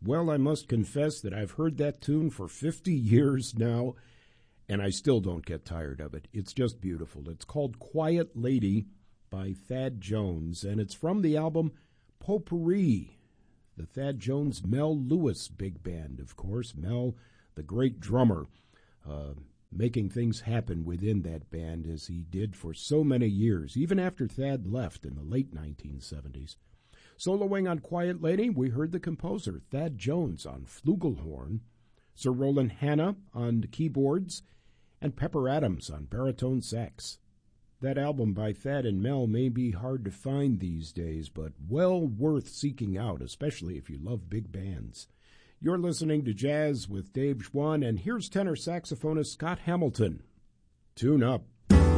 Well, I must confess that I've heard that tune for 50 years now, and I still don't get tired of it. It's just beautiful. It's called Quiet Lady by Thad Jones, and it's from the album Potpourri, the Thad Jones Mel Lewis big band, of course. Mel, the great drummer, making things happen within that band as he did for so many years, even after Thad left in the late 1970s. Soloing on Quiet Lady, we heard the composer Thad Jones on flugelhorn, Sir Roland Hanna on keyboards, and Pepper Adams on baritone sax. That album by Thad and Mel may be hard to find these days, but well worth seeking out, especially if you love big bands. You're listening to Jazz with Dave Schwann, and here's tenor saxophonist Scott Hamilton. Tune up.